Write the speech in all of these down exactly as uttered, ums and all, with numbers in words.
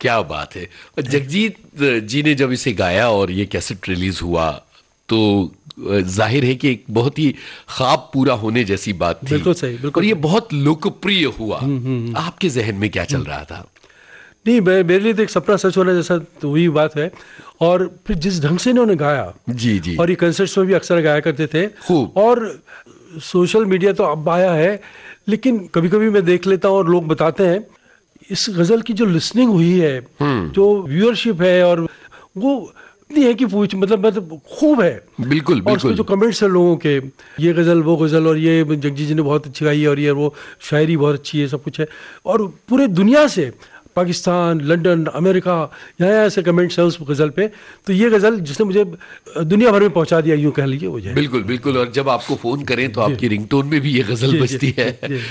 क्या बात है। जगजीत जी ने जब इसे गाया और ये कैसेट रिलीज हुआ तो जाहिर है कि एक बहुत ही ख्वाब पूरा होने जैसी बात थी। बिल्कुल सही, बिल्कुल। और ये बहुत लोकप्रिय हुआ। आपके जहन में क्या चल रहा था? नहीं, मेरे लिए तो एक सपना सच होना जैसा तो वही बात है। और फिर जिस ढंग से इन्होंने गाया, जी जी, और ये कंसर्ट्स में भी अक्सर गाया करते थे खूब। और सोशल मीडिया तो अब आया है, लेकिन कभी कभी मैं देख लेता हूँ और लोग बताते हैं इस गजल की जो लिसनिंग हुई है, जो व्यूअरशिप है, और वो इतनी है कि पूछ मतलब मतलब खूब है। बिल्कुल और उसमें बिल्कुल। जो कमेंट्स है लोगों के, ये गज़ल वो गज़ल, और ये जगजीत जी ने बहुत अच्छी गाई है, और ये वो शायरी बहुत अच्छी है, सब कुछ है। और पूरे दुनिया से, पाकिस्तान, लंदन, अमेरिका, यहाँ यहाँ से कमेंट्स हैं उस गज़ल पे। तो ये गज़ल जिसने मुझे दुनिया भर में पहुंचा दिया, यूँ कह लीजिए वो जाए। बिल्कुल बिल्कुल। और जब आपको फ़ोन करें तो आपकी रिंगटोन में भी ये गज़ल बजती है।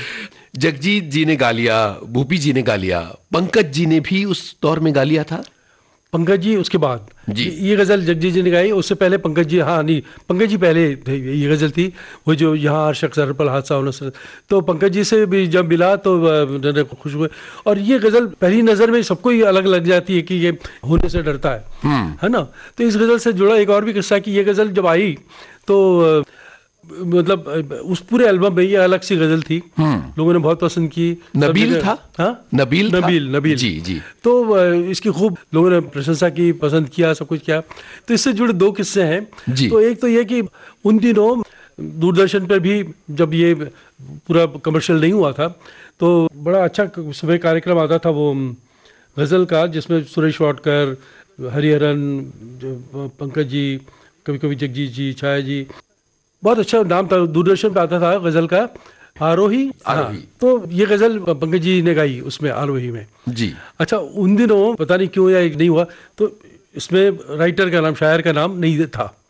जगजीत जी ने गा लिया, भूपी जी ने गा लिया, पंकज जी ने भी उस दौर में गा लिया था। पंकज जी उसके बाद जी। ये गज़ल जगजीत जी ने गाई, उससे पहले पंकज जी, हाँ नहीं, पंकज जी पहले ये गज़ल थी, वो जो यहाँ हर शख्स हर पल हादसा होना सर। तो पंकज जी से भी जब मिला तो खुश हुए। और ये गज़ल पहली नज़र में सबको ही अलग लग जाती है कि ये होने से डरता है, है ना। तो इस गज़ल से जुड़ा एक और भी किस्सा कि ये गज़ल जब आई तो मतलब उस पूरे एल्बम में ये अलग सी गजल थी, लोगों ने बहुत पसंद की। नबील था, हाँ नबील नबील था? नबील जी जी। तो इसकी खूब लोगों ने प्रशंसा की, पसंद किया, सब कुछ किया। तो इससे जुड़े दो किस्से हैं जी। तो एक तो ये कि उन दिनों दूरदर्शन पर भी जब ये पूरा कमर्शियल नहीं हुआ था तो बड़ा अच्छा सुबह कार्यक्रम आता था वो गज़ल का, जिसमें सुरेश वाडकर, हरिहरन, पंकज जी, कभी कभी जगजीत जी, छाया जी, बहुत अच्छा नाम था। दूरदर्शन पे आता था गज़ल का, आरोही आरोही। हाँ, तो ये गज़ल पंकज जी ने गाई उसमें, आरोही में जी। अच्छा, उन दिनों पता नहीं क्यों या नहीं हुआ, तो इसमें राइटर का नाम, शायर का नाम नहीं था।